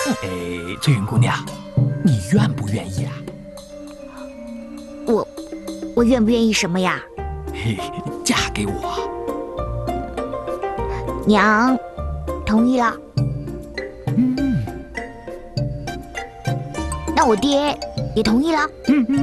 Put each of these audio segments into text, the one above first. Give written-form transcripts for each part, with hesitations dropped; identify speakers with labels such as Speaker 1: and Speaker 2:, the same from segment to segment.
Speaker 1: 翠云姑娘，你愿不愿意啊？
Speaker 2: 我愿不愿意什么呀？
Speaker 1: 嘿，嫁给我。
Speaker 2: 娘，同意了。那我爹也同意了。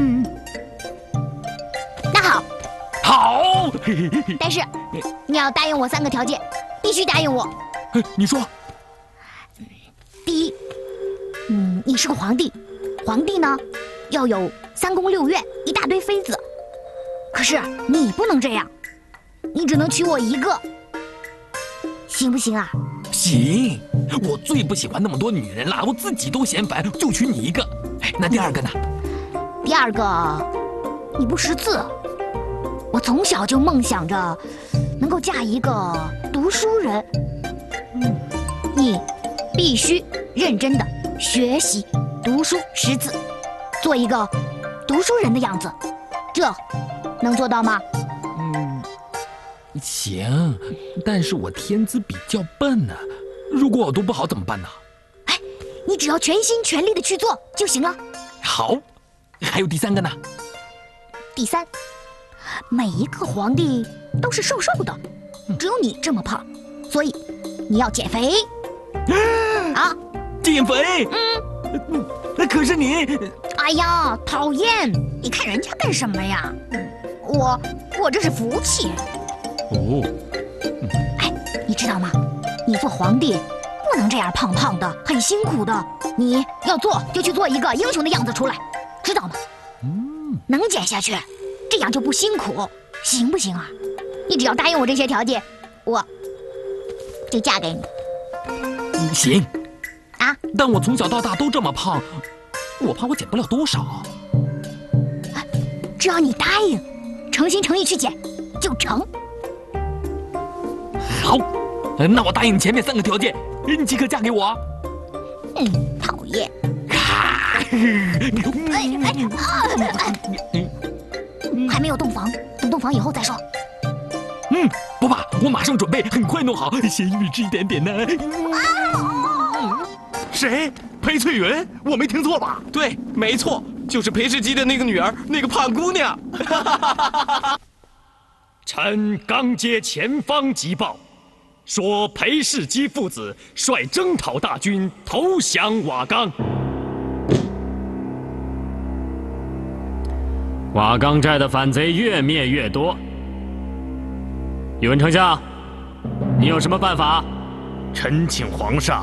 Speaker 2: 那好。
Speaker 1: 好。
Speaker 2: 但是你要答应我3个条件，必须答应我。
Speaker 1: 你说。
Speaker 2: 第一，你是个皇帝，皇帝呢要有3宫6院，一大堆妃子。可是你不能这样，你只能娶我1个，行不行啊？
Speaker 1: 行，我最不喜欢那么多女人了，我自己都嫌烦，就娶你1个。那第2个呢？
Speaker 2: 第2个，你不识字。我从小就梦想着能够嫁一个读书人。你必须认真的学习、读书、识字，做一个读书人的样子。这能做到吗？
Speaker 1: 行，但是我天资比较笨呢，如果我读不好怎么办呢？
Speaker 2: 你只要全心全力的去做就行了。
Speaker 1: 好，还有第3个呢？
Speaker 2: 第3，每一个皇帝都是瘦瘦的，只有你这么胖，所以你要减肥。啊，
Speaker 1: 减肥？可是你……
Speaker 2: 哎呀，讨厌！你看人家干什么呀？我这是福气。你知道吗？你做皇帝不能这样胖胖的，很辛苦的。你要做就去做一个英雄的样子出来，知道吗？能减下去，这样就不辛苦，行不行啊？你只要答应我这些条件，我就嫁给你。
Speaker 1: 行。
Speaker 2: 啊？
Speaker 1: 但我从小到大都这么胖，我怕我减不了多少。
Speaker 2: 只要你答应，诚心诚意去减，就成。
Speaker 1: 好，那我答应你前面3个条件，你即刻嫁给我。
Speaker 2: 讨厌。还没有洞房，等洞房以后再说。
Speaker 1: 不怕，我马上准备，很快弄好，先预支一点点呢。
Speaker 3: 谁？裴翠云？我没听错吧？
Speaker 4: 对，没错，就是裴世基的那个女儿，那个胖姑娘。
Speaker 5: 臣刚接前方急报，说裴世基父子率征讨大军投降瓦岗。瓦岗寨的反贼越灭越多。宇文丞相，你有什么办法？
Speaker 3: 臣请皇上